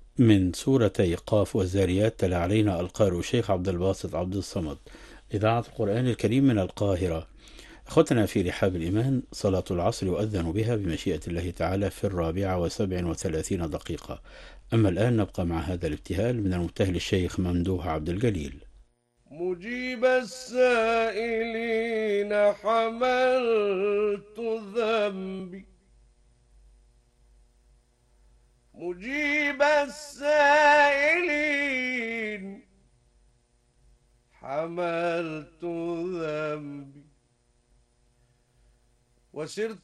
من سورتي قاف والذاريات. تلا علينا القارئ الشيخ عبد الباسط عبد الصمد، إذاعة القرآن الكريم من القاهرة. أخوتنا في رحاب الإيمان، صلاة العصر يؤذن بها بمشيئة الله تعالى في 4:37. أما الآن نبقى مع هذا الابتهال من المبتهل الشيخ ممدوح عبد الجليل. مجيب السائلين حملت ذنبي، مجيب السائلين حملت ذنبي، وسرت